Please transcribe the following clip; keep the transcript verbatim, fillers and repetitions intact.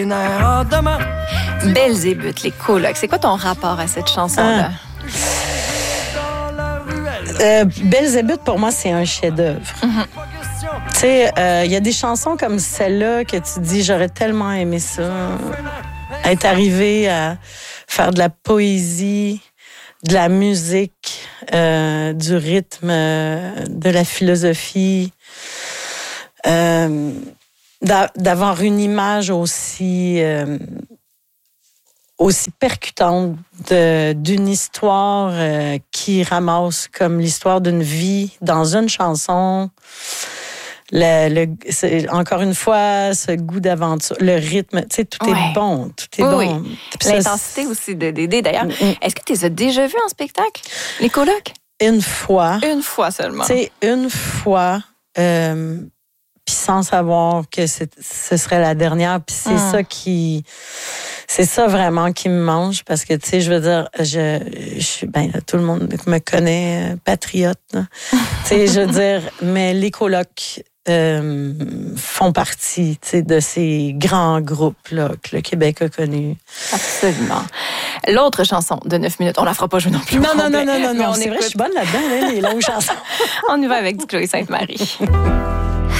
Belzébuth, les colocs. C'est quoi ton rapport à cette chanson-là? Ah. Euh, Belzébuth, pour moi, c'est un chef-d'œuvre. Mm-hmm. Tu sais, il euh, y a des chansons comme celle-là que tu dis, j'aurais tellement aimé ça. Être arrivé à faire de la poésie, de la musique, euh, du rythme, euh, de la philosophie, euh, d'a- d'avoir une image aussi, euh, aussi percutante de, d'une histoire euh, qui ramasse comme l'histoire d'une vie dans une chanson. Le, le, c'est, encore une fois, ce goût d'aventure, le rythme, tu sais, tout ouais. est bon, tout est oui, bon. Oui. L'intensité aussi de Dédé. D'ailleurs, mm-hmm. est-ce que tu les as déjà vus en spectacle, les colocs? Une fois. Une fois seulement. Tu sais, une fois, euh, puis sans savoir que c'est, ce serait la dernière, puis c'est mm. ça qui... C'est ça vraiment qui me mange, parce que, tu sais, je veux dire, je, je ben, là, tout le monde me connaît, euh, patriote, tu sais, je veux dire, mais les colocs euh, font partie, tu sais, de ces grands groupes-là que le Québec a connus. Absolument. L'autre chanson de neuf minutes, on la fera pas jouer non plus. Non, non, non, non, non, non, c'est écoute... vrai, je suis bonne là-dedans, hein, les longues chansons. On y va avec du Chloé Sainte-Marie.